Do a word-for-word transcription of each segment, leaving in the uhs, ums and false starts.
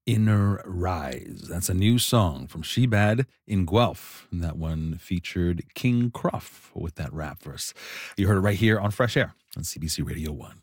Inner Rise. That's a new song from Shebad in Guelph. And that one featured King Cruff with that rap verse. You heard it right here on Fresh Air on C B C Radio one.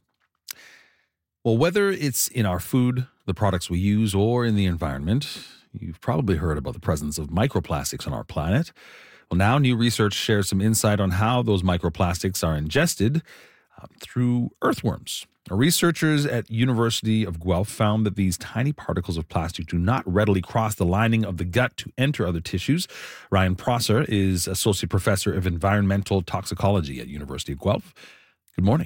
Well, whether it's in our food, the products we use, or in the environment, you've probably heard about the presence of microplastics on our planet. Well, now new research shares some insight on how those microplastics are ingested uh, through earthworms. Researchers at University of Guelph found that these tiny particles of plastic do not readily cross the lining of the gut to enter other tissues. Ryan Prosser is Associate Professor of Environmental Toxicology at University of Guelph. Good morning.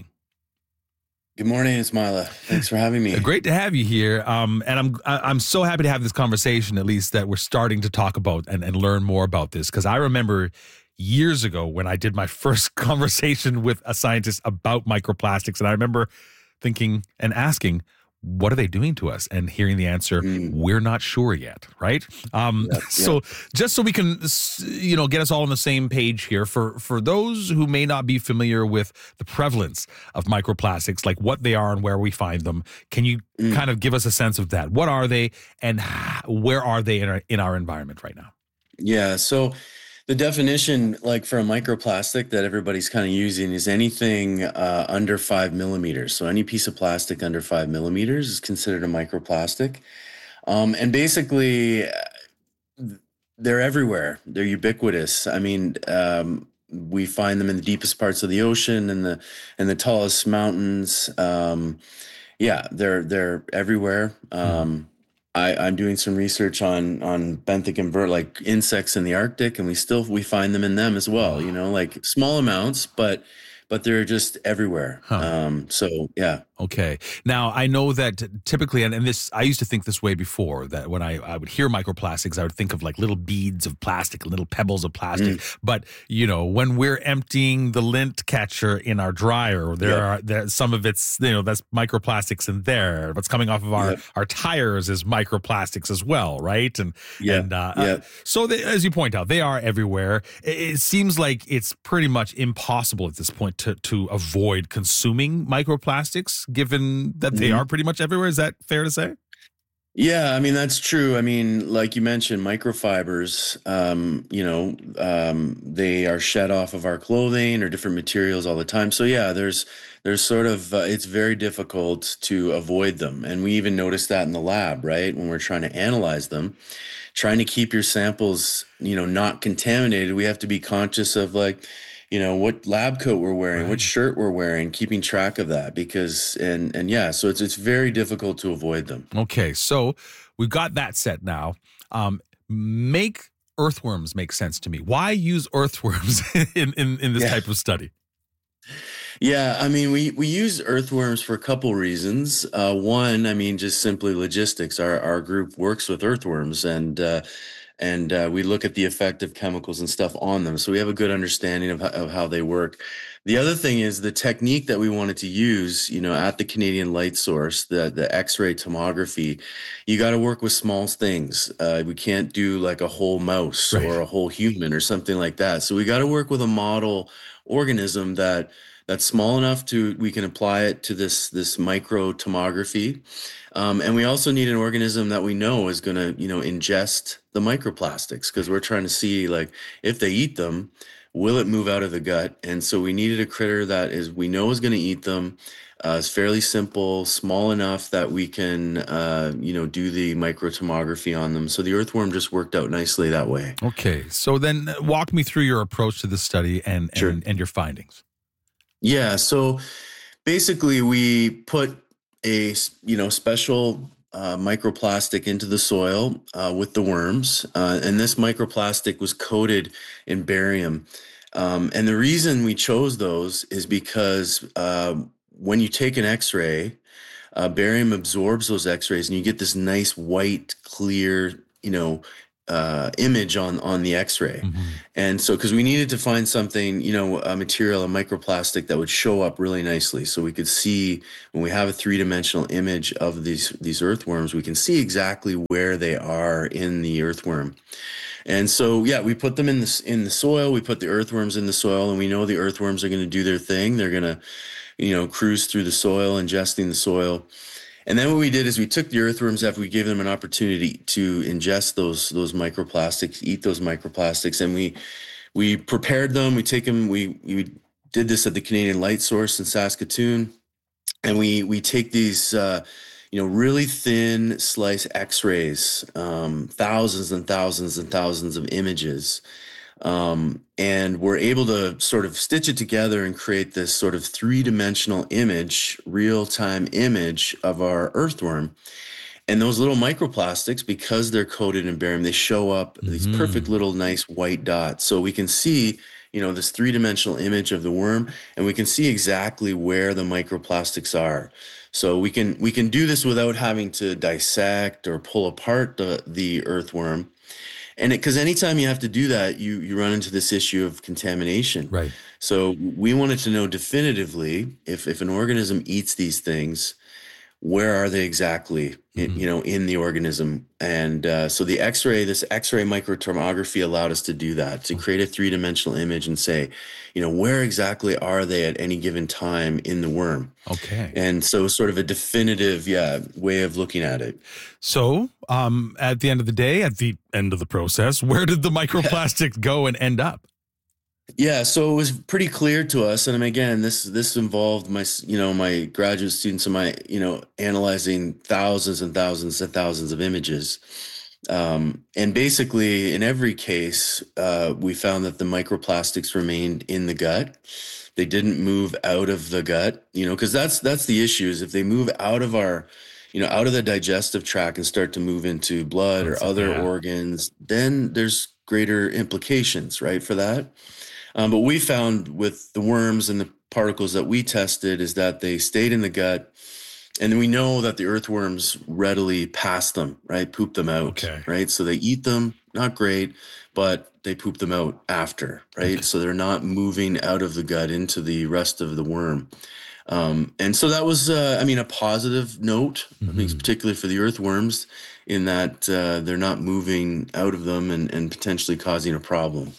Good morning, Ismaila. Thanks for having me. Great to have you here. Um, and I'm I'm so happy to have this conversation, at least that we're starting to talk about and, and learn more about this, because I remember years ago when I did my first conversation with a scientist about microplastics, and I remember thinking and asking, what are they doing to us? And hearing the answer, mm. we're not sure yet, right? Um, yeah, so yeah. just so we can, you know, get us all on the same page here, for, for those who may not be familiar with the prevalence of microplastics, like what they are and where we find them, can you mm. kind of give us a sense of that? What are they, and where are they in our, in our environment right now? Yeah, so the definition, like for a microplastic that everybody's kind of using, is anything uh, under five millimeters. So any piece of plastic under five millimeters is considered a microplastic. Um, and basically, they're everywhere. They're ubiquitous. I mean, um, we find them in the deepest parts of the ocean and the and the tallest mountains. Um, yeah, they're they're everywhere. Um, I, I'm doing some research on on benthic invert, like insects in the Arctic, and we still we find them in them as well. You know, like small amounts, but but they're just everywhere. Huh. Um, so yeah. Okay. Now, I know that typically, and, and this, I used to think this way before, that when I, I would hear microplastics, I would think of like little beads of plastic, little pebbles of plastic. Mm. But, you know, when we're emptying the lint catcher in our dryer, there yep. are there, some of it's, you know, that's microplastics in there. What's coming off of our, yep. our tires is microplastics as well, right? And, yep. and uh, yep. uh, so they, as you point out, they are everywhere. It, it seems like it's pretty much impossible at this point to, to avoid consuming microplastics, given that they mm-hmm. are pretty much everywhere. Is that fair to say? Yeah, I mean, that's true. I mean, like you mentioned, microfibers, um, you know, um, they are shed off of our clothing or different materials all the time. So yeah, there's there's sort of, uh, it's very difficult to avoid them. And we even notice that in the lab, right? When we're trying to analyze them, trying to keep your samples, you know, not contaminated, we have to be conscious of, like, you know, what lab coat we're wearing, right. what shirt we're wearing, keeping track of that, because, and, and yeah, so it's, it's very difficult to avoid them. Okay. So we've got that set now. Um, make earthworms make sense to me. Why use earthworms in, in, in this yeah. type of study? Yeah, I mean, we, we use earthworms for a couple reasons. Uh, one, I mean, just simply logistics. Our, our group works with earthworms, and, uh, And uh, we look at the effect of chemicals and stuff on them. So we have a good understanding of, of how they work. The other thing is the technique that we wanted to use, you know, at the Canadian Light Source, the, the X-ray tomography, you got to work with small things. Uh, we can't do like a whole mouse right. or a whole human or something like that. So we got to work with a model organism that that's small enough to, we can apply it to this, this micro tomography. Um, and we also need an organism that we know is going to, you know, ingest the microplastics, because we're trying to see, like, if they eat them, will it move out of the gut? And so we needed a critter that is, we know is going to eat them. Uh, it's fairly simple, small enough that we can, uh, you know, do the microtomography on them. So the earthworm just worked out nicely that way. Okay. So then walk me through your approach to the study and, sure. and, and your findings. Yeah. So basically we put a, you know, special uh, microplastic into the soil uh, with the worms. Uh, and this microplastic was coated in barium. Um, and the reason we chose those is because uh, when you take an X-ray, uh, barium absorbs those X-rays, and you get this nice white, clear, you know, uh, image on, on the X-ray. Mm-hmm. And so, cause we needed to find something, you know, a material, a microplastic that would show up really nicely. So we could see, when we have a three-dimensional image of these, these earthworms, we can see exactly where they are in the earthworm. And so, yeah, we put them in the, in the soil, we put the earthworms in the soil, and we know the earthworms are going to do their thing. They're going to, you know, cruise through the soil, ingesting the soil. And then what we did is we took the earthworms after we gave them an opportunity to ingest those those microplastics, eat those microplastics, and we we prepared them. We take them. We we did this at the Canadian Light Source in Saskatoon, and we we take these uh, you know really thin slice X-rays, um, thousands and thousands and thousands of images. Um, and we're able to sort of stitch it together and create this sort of three-dimensional image, real-time image of our earthworm. And those little microplastics, because they're coated in barium, they show up mm-hmm. these perfect little nice white dots. So we can see, you know, this three-dimensional image of the worm, and we can see exactly where the microplastics are. So we can we can do this without having to dissect or pull apart the, the earthworm. And because anytime you have to do that, you you run into this issue of contamination. Right. So we wanted to know definitively if if an organism eats these things, where are they exactly, mm-hmm. in, you know, in the organism? And uh, so the X-ray, this X-ray microtomography allowed us to do that, to create a three-dimensional image and say, you know, where exactly are they at any given time in the worm? Okay. And so sort of a definitive, yeah, way of looking at it. So um, at the end of the day, at the end of the process, where did the microplastics go and end up? Yeah, so it was pretty clear to us, and again, this this involved my, you know, my graduate students and my, you know, analyzing thousands and thousands and thousands of images, um, and basically in every case, uh, we found that the microplastics remained in the gut. They didn't move out of the gut, you know, because that's that's the issue is if they move out of our, you know, out of the digestive tract and start to move into blood that's, or other yeah. organs, then there's greater implications, right, for that. Um, but we found with the worms and the particles that we tested is that they stayed in the gut, and then we know that the earthworms readily pass them, right? Poop them out, okay. right? So they eat them, not great, but they poop them out after, right? Okay. So they're not moving out of the gut into the rest of the worm. Um, and so that was, uh, I mean, a positive note, mm-hmm. I think particularly for the earthworms, in that uh, they're not moving out of them and, and potentially causing a problem.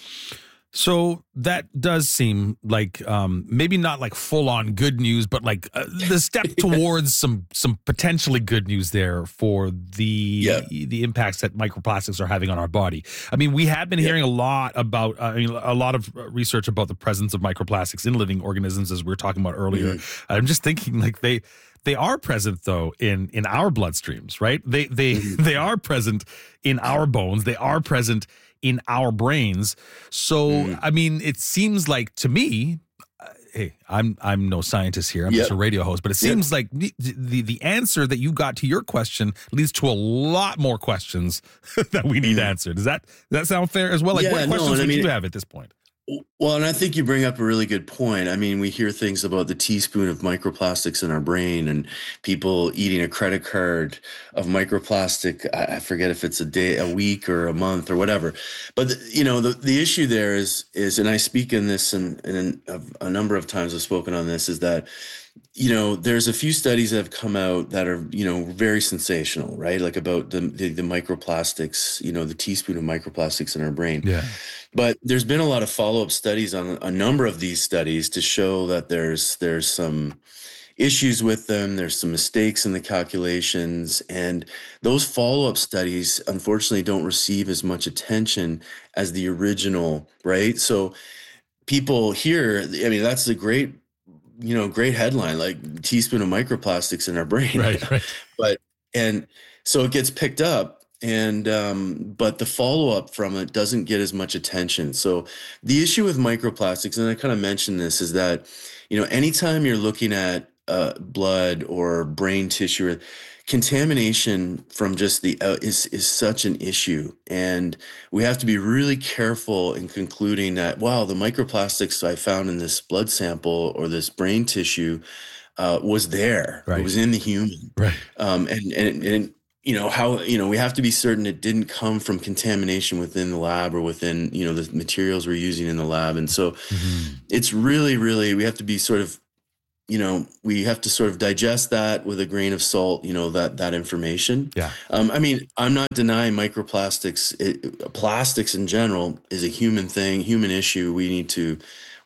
So that does seem like um, maybe not like full on good news, but like uh, the step towards some some potentially good news there for the yeah. the impacts that microplastics are having on our body. I mean, we have been yeah. hearing a lot about uh, I mean, a lot of research about the presence of microplastics in living organisms, as we were talking about earlier. Mm-hmm. I'm just thinking like they they are present though in in our bloodstreams, right? They they mm-hmm. they are present in our bones. They are present in our brains. So, mm. I mean, it seems like to me, uh, hey, I'm I'm no scientist here. I'm yep. just a radio host, but it seems yep. like the, the the answer that you got to your question leads to a lot more questions that we need mm. answered. Does that does that sound fair as well? Like, yeah, what questions no, would I mean, you have at this point? Well, and I think you bring up a really good point. I mean, we hear things about the teaspoon of microplastics in our brain and people eating a credit card of microplastic. I forget if it's a day, a week or a month or whatever. But, the, you know, the, the issue there is, is, and I speak in this and, and a number of times I've spoken on this, is that, you know, there's a few studies that have come out that are, you know, very sensational, right? Like about the, the, the microplastics, you know, the teaspoon of microplastics in our brain. Yeah. But there's been a lot of follow-up studies on a number of these studies to show that there's there's some issues with them. There's some mistakes in the calculations, and those follow-up studies, unfortunately, don't receive as much attention as the original, right? So people here, I mean, that's a great, you know, great headline, like teaspoon of microplastics in our brain. Right, right. But, and so it gets picked up. And, um, but the follow-up from it doesn't get as much attention. So the issue with microplastics, and I kind of mentioned this, is that, you know, anytime you're looking at uh, blood or brain tissue, contamination from just the uh, is is such an issue, and we have to be really careful in concluding that, wow, the microplastics I found in this blood sample or this brain tissue uh, was there. Right. It was in the human. Right. Um, and and and. You know, how, you know, we have to be certain it didn't come from contamination within the lab or within, you know, the materials we're using in the lab. And so mm-hmm. it's really, really, we have to be sort of, you know, we have to sort of digest that with a grain of salt, you know, that, that information. Yeah. Um, I mean, I'm not denying microplastics, it, plastics in general is a human thing, human issue. We need to,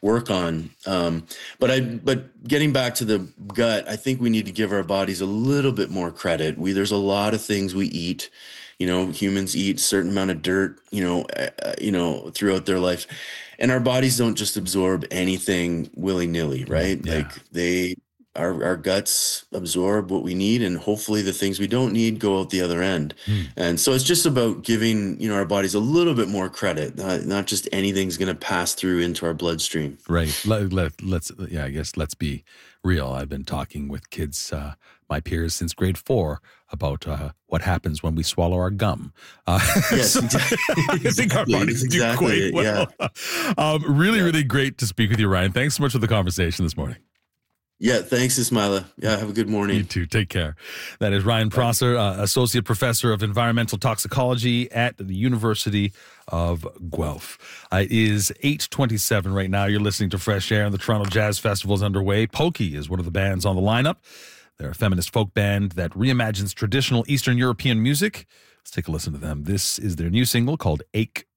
work on. Um, but I, but getting back to the gut, I think we need to give our bodies a little bit more credit. We, there's a lot of things we eat, you know, humans eat a certain amount of dirt, you know, uh, you know, throughout their life, and our bodies don't just absorb anything willy nilly, right? Yeah. Like they, Our, our guts absorb what we need, and hopefully the things we don't need go out the other end. Mm. And so it's just about giving, you know, our bodies a little bit more credit. Uh, not just anything's going to pass through into our bloodstream. Right. Let, let, let's, yeah, I guess let's be real. I've been talking with kids, uh, my peers since grade four about uh, what happens when we swallow our gum. Uh, yes, so exactly. I think our bodies exactly do quite well. Yeah. um, really, yeah. really great to speak with you, Ryan. Thanks so much for the conversation this morning. Yeah, thanks, Ismaila. Yeah, have a good morning. You too. Take care. That is Ryan Prosser, uh, Associate Professor of Environmental Toxicology at the University of Guelph. Uh, it is eight twenty-seven right now. You're listening to Fresh Air, and the Toronto Jazz Festival is underway. Pokey is one of the bands on the lineup. They're a feminist folk band that reimagines traditional Eastern European music. Let's take a listen to them. This is their new single called Ache